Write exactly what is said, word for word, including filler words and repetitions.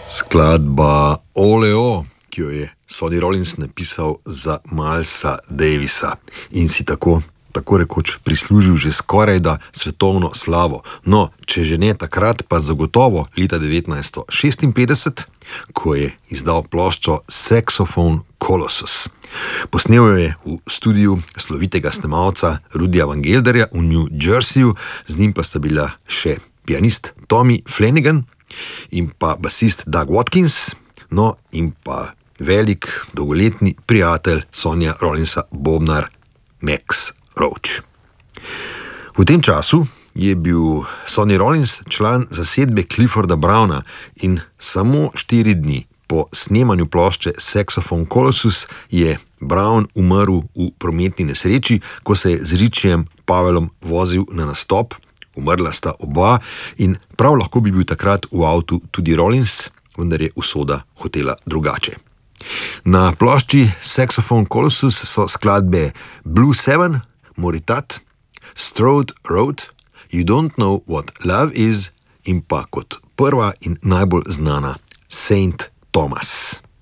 Skladba Oleo, ki jo je Sonny Rollins napisal za Milesa Davisa in si tako, tako rekoč prislužil že skoraj da svetovno slavo. No, če že ne takrat, pa zagotovo leta devetnajststo šestinpetdeset, ko je izdal ploščo Saxophone Colossus. Posnel jo je v studiu slovitega snemalca Rudyja Van Gelderja v New Jerseyju, z njim pa sta bila še pianist Tommy Flanagan in pa basist Doug Watkins, no in pa velik, dolgoletni prijatelj Sonnyja Rollinsa, bobnar Max Roach. V tem času je bil Sonny Rollins član zasedbe Clifforda Browna in samo štiri dni po snemanju plošče Saxophone Colossus je Brown umrl v prometni nesreči, ko se je z Richiem Powellom vozil na nastop. Umrla sta oba in prav lahko bi bil takrat v avtu tudi Rollins, vendar je usoda hotela drugače. Na plošči Saxophone Colossus so skladbe Blue Seven, Moritat, Strode Road, You Don't Know What Love Is in pa kot prva in najbolj znana Saint Thomas.